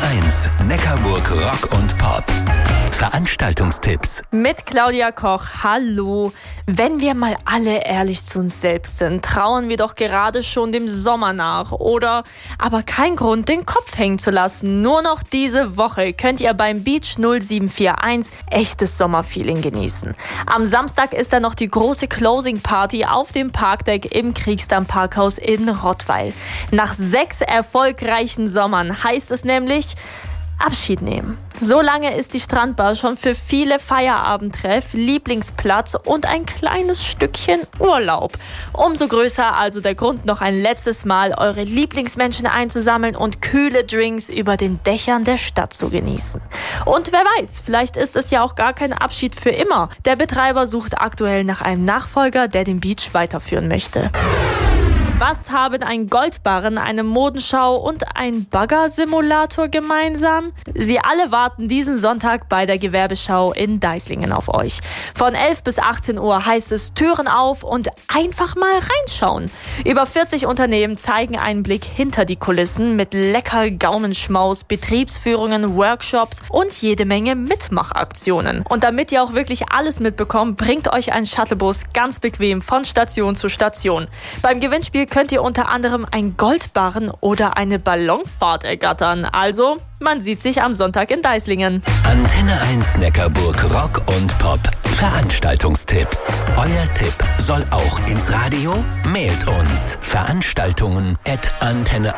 1 Neckarburg Rock und Pop. Veranstaltungstipps mit Claudia Koch. Hallo. Wenn wir mal alle ehrlich zu uns selbst sind, trauen wir doch gerade schon dem Sommer nach. Oder aber kein Grund, den Kopf hängen zu lassen. Nur noch diese Woche könnt ihr beim Beach 0741 echtes Sommerfeeling genießen. Am Samstag ist dann noch die große Closing Party auf dem Parkdeck im Kriegsdamm Parkhaus in Rottweil. Nach 6 erfolgreichen Sommern heißt es nämlich Abschied nehmen. So lange ist die Strandbar schon für viele Feierabendtreff, Lieblingsplatz und ein kleines Stückchen Urlaub. Umso größer also der Grund, noch ein letztes Mal eure Lieblingsmenschen einzusammeln und kühle Drinks über den Dächern der Stadt zu genießen. Und wer weiß, vielleicht ist es ja auch gar kein Abschied für immer. Der Betreiber sucht aktuell nach einem Nachfolger, der den Beach weiterführen möchte. Was haben ein Goldbarren, eine Modenschau und ein Baggersimulator gemeinsam? Sie alle warten diesen Sonntag bei der Gewerbeschau in Deislingen auf euch. Von 11 bis 18 Uhr heißt es Türen auf und einfach mal reinschauen. Über 40 Unternehmen zeigen einen Blick hinter die Kulissen mit lecker Gaumenschmaus, Betriebsführungen, Workshops und jede Menge Mitmachaktionen. Und damit ihr auch wirklich alles mitbekommt, bringt euch ein Shuttlebus ganz bequem von Station zu Station. Beim Gewinnspiel könnt ihr unter anderem ein Goldbarren oder eine Ballonfahrt ergattern. Also, man sieht sich am Sonntag in Deislingen. Antenne 1 Neckarburg Rock und Pop. Veranstaltungstipps. Euer Tipp soll auch ins Radio? Mailt uns veranstaltungen@antenne1.de.